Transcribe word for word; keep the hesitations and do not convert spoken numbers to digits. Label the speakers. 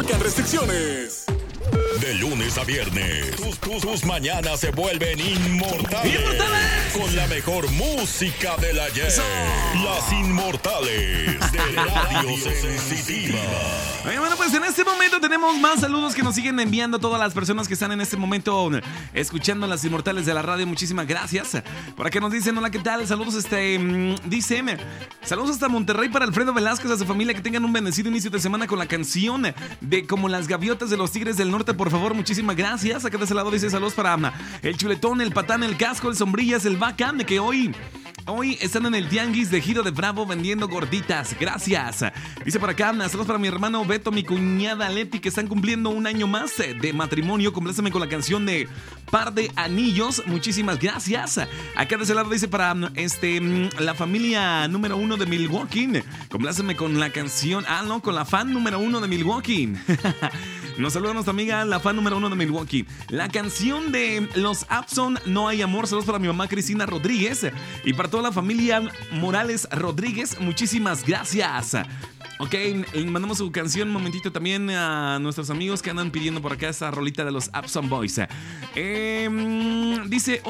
Speaker 1: Aplican restricciones.
Speaker 2: De lunes a viernes, tus, tus, tus mañanas se vuelven inmortales.
Speaker 3: ¡Inmortales!
Speaker 2: Con la mejor música del ayer. Eso. Las Inmortales de Radio Sensitiva.
Speaker 3: Oye, bueno, pues en este momento tenemos más saludos que nos siguen enviando todas las personas que están en este momento escuchando Las Inmortales de la radio. Muchísimas gracias. Por acá nos dicen, hola, ¿qué tal? Saludos, este, dice, saludos hasta Monterrey para Alfredo Velázquez, a su familia, que tengan un bendecido inicio de semana con la canción de Como las Gaviotas de los Tigres del Norte, por favor, muchísimas gracias. Acá de ese lado dice saludos para el Chuletón, el Patán, el Casco, el Sombrillas, el Bacán, de que hoy... Hoy están en el tianguis de Giro de Bravo vendiendo gorditas. Gracias. Dice por acá, saludos para mi hermano Beto, mi cuñada Leti, que están cumpliendo un año más de matrimonio. Compláceme con la canción de Par de Anillos. Muchísimas gracias. Acá de ese lado dice para este la familia número uno de Milwaukee. Compláceme con la canción. Ah, no, con la fan número uno de Milwaukee. Nos saluda nuestra amiga, la fan número uno de Milwaukee. La canción de los Abson, No Hay Amor. Saludos para mi mamá Cristina Rodríguez y para toda la familia Morales Rodríguez. Muchísimas gracias. Ok, mandamos su canción un momentito también a nuestros amigos que andan pidiendo por acá esa rolita de los Abson Boys. Eh, dice...